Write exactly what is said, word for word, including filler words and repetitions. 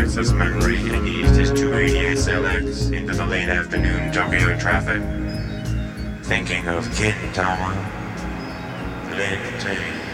excess memory and eased his two eighty-eight L X into the late afternoon Tokyo traffic, thinking of Gintama, Lente.